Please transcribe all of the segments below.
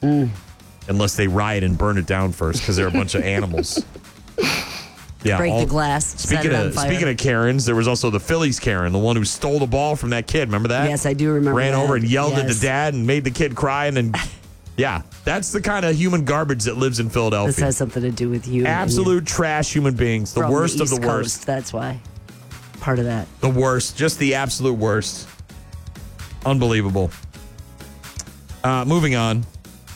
Unless they riot and burn it down first because they're a bunch of animals. Yeah, Break the glass. Speaking of Karens, there was also the Phillies Karen, the one who stole the ball from that kid. Remember that? Yes, I do remember Ran that. over and yelled at the dad and made the kid cry. And then, yeah, that's the kind of human garbage that lives in Philadelphia. This has something to do with you. Absolute trash human beings. The worst of the worst. That's why. Part of that. The worst. Just the absolute worst. Unbelievable. Moving on.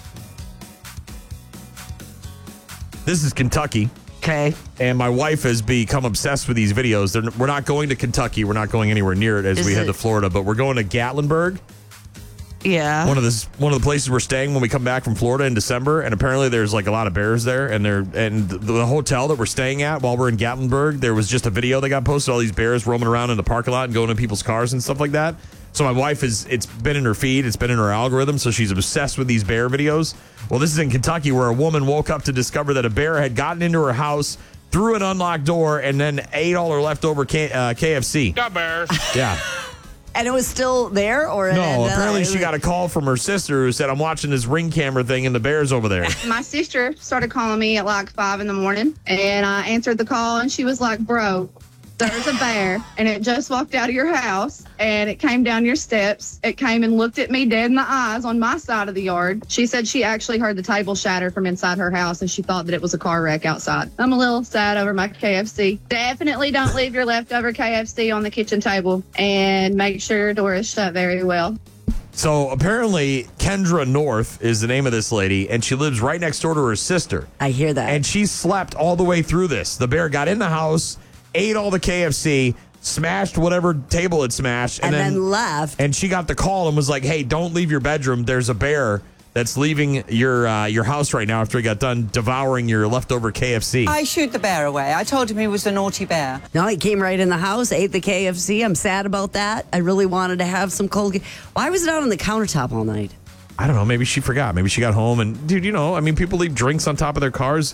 This is Kentucky. Okay. And my wife has become obsessed with these videos. We're not going to Kentucky. We're not going anywhere near it as we head to Florida, but we're going to Gatlinburg. Yeah. One of the places we're staying when we come back from Florida in December, and apparently there's like a lot of bears there, and the hotel that we're staying at while we're in Gatlinburg, there was just a video that got posted, all these bears roaming around in the parking lot and going to people's cars and stuff like that. So my wife it's been in her feed, it's been in her algorithm, so she's obsessed with these bear videos. Well, this is in Kentucky where a woman woke up to discover that a bear had gotten into her house through an unlocked door and then ate all her leftover KFC. The bear. Yeah. And it was still there? Or No, apparently she got a call from her sister who said, I'm watching this Ring camera thing and the bear's over there. My sister started calling me at like 5 a.m, and I answered the call, and she was like, bro, there's a bear, and it just walked out of your house, and it came down your steps. It came and looked at me dead in the eyes on my side of the yard. She said she actually heard the table shatter from inside her house, and she thought that it was a car wreck outside. I'm a little sad over my KFC. Definitely don't leave your leftover KFC on the kitchen table, and make sure your door is shut very well. So apparently Kendra North is the name of this lady, and she lives right next door to her sister. I hear that. And she slept all the way through this. The bear got in the house, ate all the KFC, smashed whatever table it smashed, and then left. And she got the call and was like, hey, don't leave your bedroom. There's a bear that's leaving your house right now after he got done devouring your leftover KFC. I shooed the bear away. I told him he was a naughty bear. No, he came right in the house, ate the KFC. I'm sad about that. I really wanted to have some cold. Why was it out on the countertop all night? I don't know. Maybe she forgot. Maybe she got home and, dude, people leave drinks on top of their cars.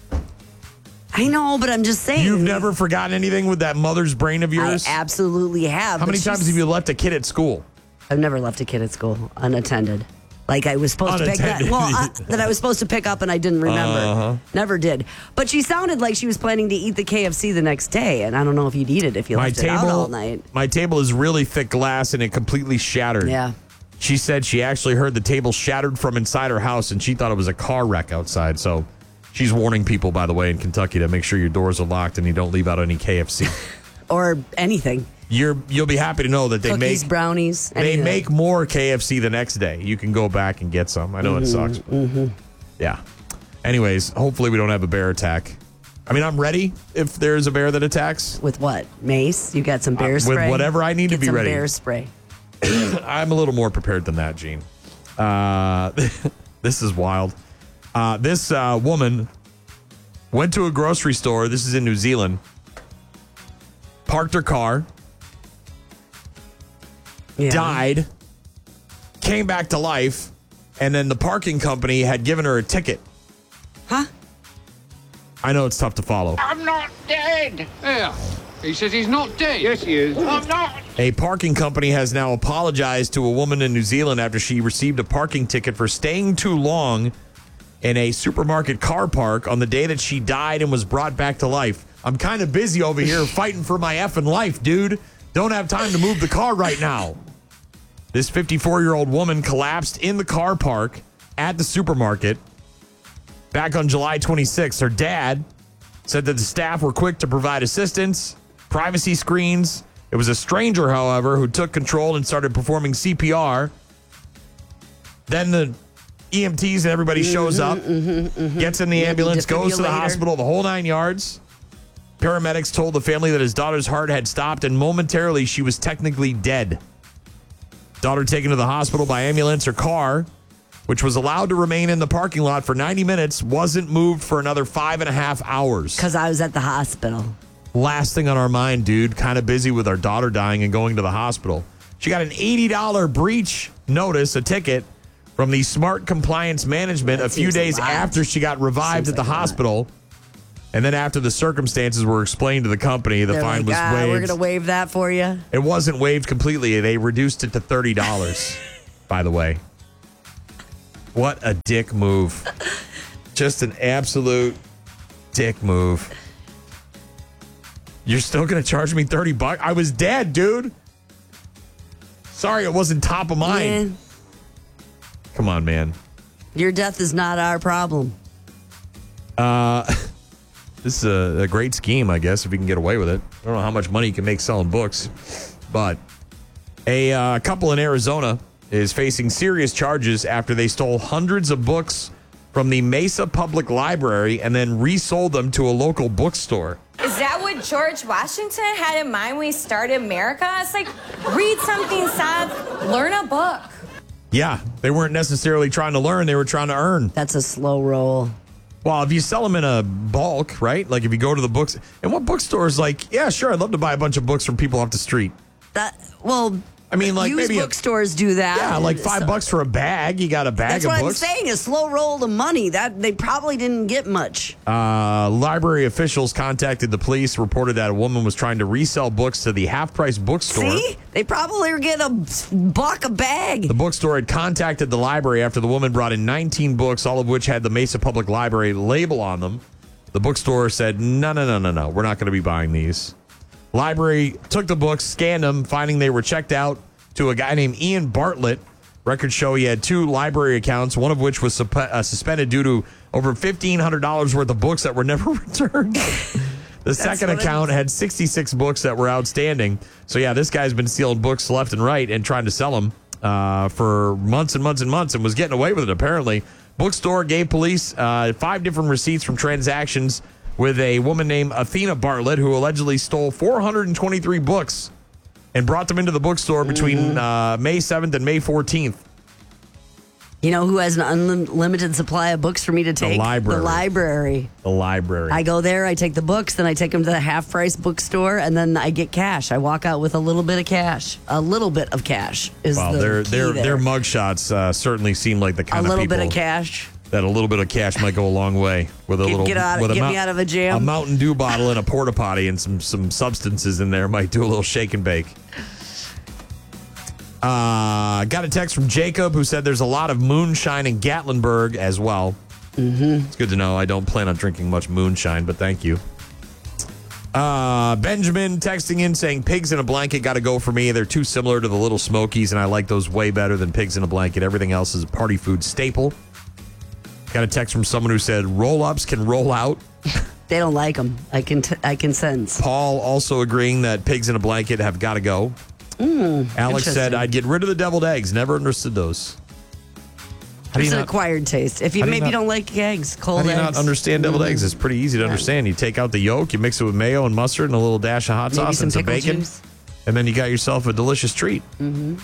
I know, but I'm just saying. You've never forgotten anything with that mother's brain of yours? I absolutely have. How many times have you left a kid at school? I've never left a kid at school unattended. Like I was supposed to pick that. Well, that I was supposed to pick up and I didn't remember. Never did. But she sounded like she was planning to eat the KFC the next day, and I don't know if you'd eat it if you left it out all night. My table is really thick glass and it completely shattered. Yeah. She said she actually heard the table shattered from inside her house and she thought it was a car wreck outside. So she's warning people, by the way, in Kentucky to make sure your doors are locked and you don't leave out any KFC. Or anything. You'll be happy to know that they Cookies, brownies. They make more KFC the next day. You can go back and get some. I know it sucks. Yeah. Anyways, hopefully we don't have a bear attack. I mean, I'm ready if there's a bear that attacks. With what? Mace? You got some bear spray? With whatever I need to be ready. Bear spray. I'm a little more prepared than that, Gene. This is wild. This woman went to a grocery store. This is in New Zealand. Parked her car. Yeah. Died. Came back to life. And then the parking company had given her a ticket. Huh? I know it's tough to follow. I'm not dead. Yeah. He says he's not dead. Yes, he is. I'm not. A parking company has now apologized to a woman in New Zealand after she received a parking ticket for staying too long in a supermarket car park on the day that she died and was brought back to life. I'm kind of busy over here fighting for my effing life, dude. Don't have time to move the car right now. This 54-year-old woman collapsed in the car park at the supermarket back on July 26th. Her dad said that the staff were quick to provide assistance, privacy screens. It was a stranger, however, who took control and started performing CPR. Then the EMTs and everybody shows up, gets in the ambulance, goes to the hospital, the whole 9 yards. Paramedics told the family that his daughter's heart had stopped and momentarily she was technically dead. Daughter taken to the hospital by ambulance. Her car, which was allowed to remain in the parking lot for 90 minutes, wasn't moved for another 5.5 hours. Because I was at the hospital. Last thing on our mind, dude. Kind of busy with our daughter dying and going to the hospital. She got an $80 breach notice, a ticket, from the Smart Compliance Management a few days after she got revived at the hospital. And then after the circumstances were explained to the company, the fine was waived. We're going to waive that for you. It wasn't waived completely. They reduced it to $30, by the way. What a dick move. Just an absolute dick move. You're still going to charge me $30? I was dead, dude. Sorry it wasn't top of mind. Man, Come on, man. your death is not our problem. This is a great scheme, I guess, if you can get away with it. I don't know how much money you can make selling books, but a couple in Arizona is facing serious charges after they stole hundreds of books from the Mesa Public Library and then resold them to a local bookstore. Is that what George Washington had in mind when he started America? It's like, read something sad, learn a book. Yeah, they weren't necessarily trying to learn, they were trying to earn. That's a slow roll. Well, if you sell them in a bulk, right? Like if you go to the books, and what bookstore is like, yeah, sure, I'd love to buy a bunch of books from people off the street. I mean, like used maybe bookstores do that. Yeah, like $5 for a bag. You got a bag That's of what books. I'm saying. A slow roll of money. That they probably didn't get much. Library officials contacted the police, reported that a woman was trying to resell books to the half-price bookstore. See, they probably were getting $1 a bag. The bookstore had contacted the library after the woman brought in 19 books, all of which had the Mesa Public Library label on them. The bookstore said, no, we're not going to be buying these. Library took the books, scanned them, finding they were checked out to a guy named Ian Bartlett. Records show he had 2 library accounts, one of which was suspended due to over $1,500 worth of books that were never returned. The second account had 66 books that were outstanding. So, yeah, this guy's been stealing books left and right and trying to sell them for months and months and months and was getting away with it, apparently. Bookstore gave police 5 different receipts from transactions with a woman named Athena Bartlett, who allegedly stole 423 books and brought them into the bookstore between May 7th and May 14th. You know who has an unlimited supply of books for me to take? library. The library. The library. I go there, I take the books, then I take them to the half-price bookstore, and then I get cash. I walk out with a little bit of cash. A little bit of cash is Well, the their mugshots certainly seem like the kind a of little people bit of cash. that a little bit of cash might go a long way with a little. Get me out of a jam. A Mountain Dew bottle and a porta potty and some substances in there might do a little shake and bake. Got a text from Jacob who said there's a lot of moonshine in Gatlinburg as well. Mm-hmm. It's good to know. I don't plan on drinking much moonshine, but thank you. Benjamin texting in saying pigs in a blanket got to go for me. They're too similar to the Little Smokies, and I like those way better than pigs in a blanket. Everything else is a party food staple. Got a text from someone who said roll-ups can roll out. They don't like them. I can sense. Paul also agreeing that pigs in a blanket have got to go. Alex said I'd get rid of the deviled eggs. Never understood those. It's an acquired taste. If you maybe don't like eggs, cold eggs. How do you not understand deviled eggs? It's pretty easy to understand. You take out the yolk, you mix it with mayo and mustard and a little dash of hot sauce and some bacon. Juice. And then you got yourself a delicious treat. Mm-hmm.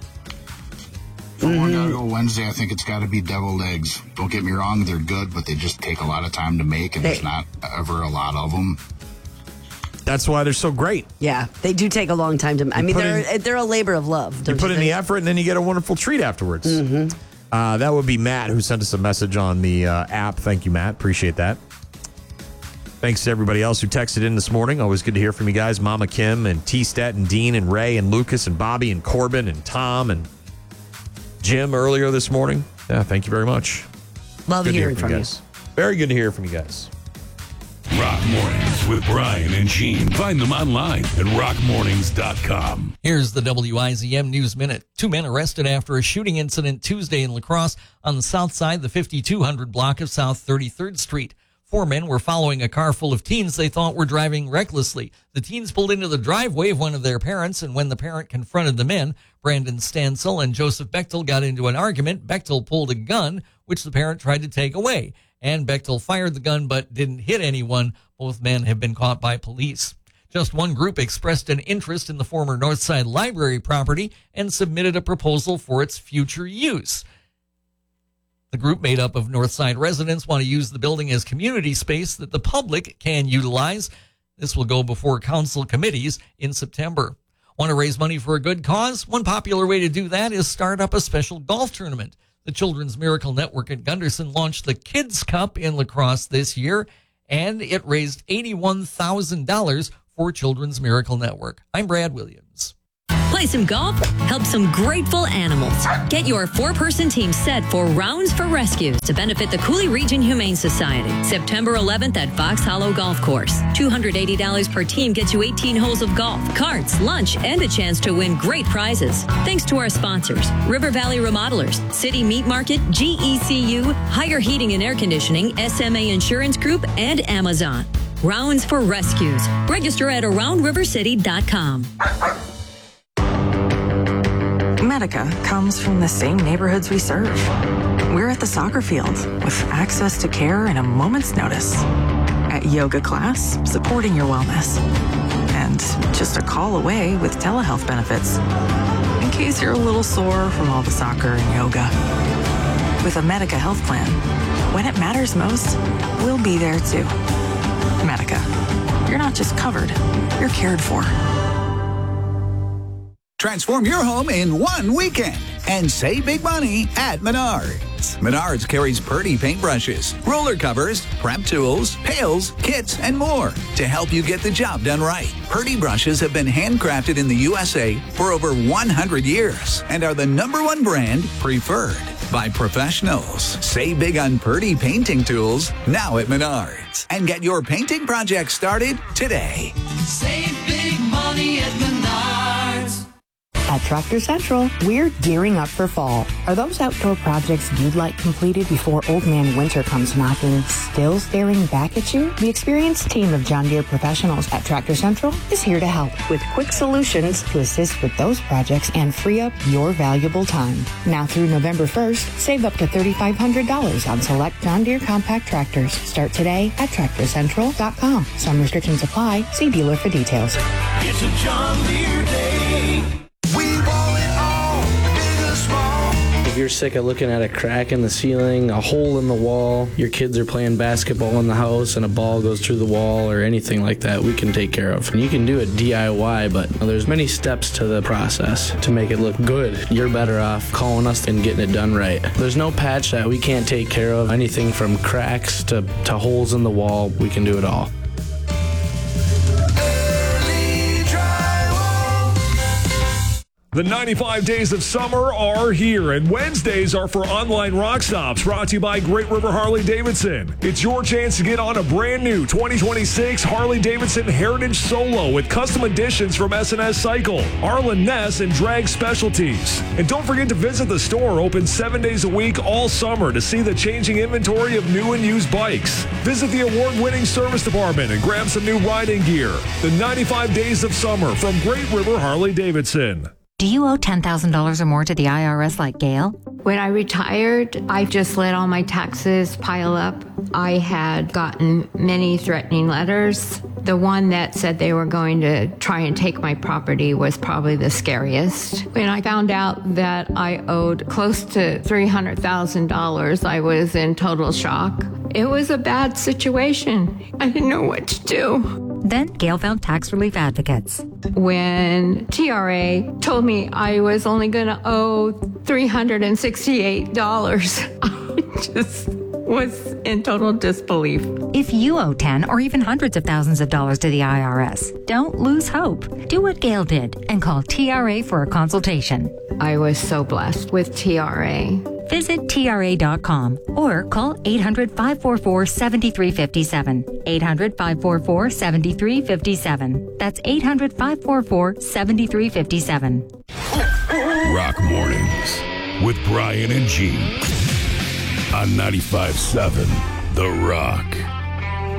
For one gotta go Wednesday, I think it's got to be deviled eggs. Don't get me wrong, they're good, but they just take a lot of time to make, and there's not ever a lot of them. That's why they're so great. Yeah, they do take a long time to. I mean, they're a labor of love. You put in the effort, and then you get a wonderful treat afterwards. Mm-hmm. That would be Matt, who sent us a message on the app. Thank you, Matt. Appreciate that. Thanks to everybody else who texted in this morning. Always good to hear from you guys. Mama Kim and T-Stat and Dean and Ray and Lucas and Bobby and Corbin and Tom and Jim earlier this morning. Yeah, thank you very much. Love hearing from you. Very good to hear from you guys. Rock Mornings with Brian and Gene. Find them online at rockmornings.com. Here's the WIZM News Minute. 2 men arrested after a shooting incident Tuesday in La Crosse on the south side, the 5200 block of South 33rd Street. 4 men were following a car full of teens they thought were driving recklessly. The teens pulled into the driveway of one of their parents, and when the parent confronted the men, Brandon Stansel and Joseph Bechtel got into an argument. Bechtel pulled a gun, which the parent tried to take away, and Bechtel fired the gun but didn't hit anyone. Both men have been caught by police. Just one group expressed an interest in the former Northside Library property and submitted a proposal for its future use. The group, made up of Northside residents, want to use the building as community space that the public can utilize. This will go before council committees in September. Want to raise money for a good cause? One popular way to do that is start up a special golf tournament. The Children's Miracle Network at Gunderson launched the Kids Cup in La Crosse this year, and it raised $81,000 for Children's Miracle Network. I'm Brad Williams. Play some golf? Help some grateful animals. Get your 4-person team set for Rounds for Rescues to benefit the Cooley Region Humane Society. September 11th at Fox Hollow Golf Course. $280 per team gets you 18 holes of golf, carts, lunch, and a chance to win great prizes. Thanks to our sponsors, River Valley Remodelers, City Meat Market, GECU, Higher Heating and Air Conditioning, SMA Insurance Group, and Amazon. Rounds for Rescues. Register at AroundRiverCity.com. Medica comes from the same neighborhoods we serve. We're at the soccer field with access to care in a moment's notice. At yoga class, supporting your wellness. And just a call away with telehealth benefits. In case you're a little sore from all the soccer and yoga. With a Medica health plan, when it matters most, we'll be there too. Medica. You're not just covered, you're cared for. Transform your home in one weekend and save big money at Menards. Menards carries Purdy paintbrushes, roller covers, prep tools, pails, kits, and more to help you get the job done right. Purdy brushes have been handcrafted in the USA for over 100 years and are the #1 brand preferred by professionals. Save big on Purdy painting tools now at Menards and get your painting project started today. Save big money at Menards. At Tractor Central, we're gearing up for fall. Are those outdoor projects you'd like completed before Old Man Winter comes knocking still staring back at you? The experienced team of John Deere professionals at Tractor Central is here to help with quick solutions to assist with those projects and free up your valuable time. Now through November 1st, save up to $3,500 on select John Deere compact tractors. Start today at TractorCentral.com. Some restrictions apply. See dealer for details. It's a John Deere day. We want it all, big or small. If you're sick of looking at a crack in the ceiling, a hole in the wall, your kids are playing basketball in the house and a ball goes through the wall or anything like that, we can take care of. And you can do it DIY, but there's many steps to the process to make it look good. You're better off calling us and getting it done right. There's no patch that we can't take care of. Anything from cracks to holes in the wall, we can do it all. The 95 days of summer are here, and Wednesdays are for online rock stops, brought to you by Great River Harley-Davidson. It's your chance to get on a brand new 2026 Harley-Davidson Heritage Solo with custom additions from S&S Cycle, Arlen Ness, and Drag Specialties. And don't forget to visit the store, open 7 days a week all summer, to see the changing inventory of new and used bikes. Visit the award-winning service department and grab some new riding gear. The 95 days of summer from Great River Harley-Davidson. Do you owe $10,000 or more to the IRS like Gail? When I retired, I just let all my taxes pile up. I had gotten many threatening letters. The one that said they were going to try and take my property was probably the scariest. When I found out that I owed close to $300,000, I was in total shock. It was a bad situation. I didn't know what to do. Then Gail found tax relief advocates. When TRA told me I was only going to owe $368, I just was in total disbelief. If you owe 10 or even hundreds of thousands of dollars to the IRS, don't lose hope. Do what Gail did and call TRA for a consultation. I was so blessed with TRA. Visit TRA.com or call 800-544-7357. 800-544-7357. That's 800-544-7357. Rock Mornings with Brian and Gene on 95.7 The Rock.